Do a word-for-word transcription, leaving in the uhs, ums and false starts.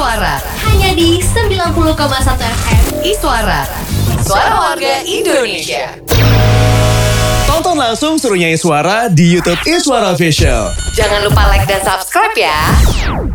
Iswara. Hanya di sembilan puluh koma satu F M Iswara. Suara warga Indonesia. Tonton langsung serunya Iswara di YouTube Iswara Official. Jangan lupa like dan subscribe ya.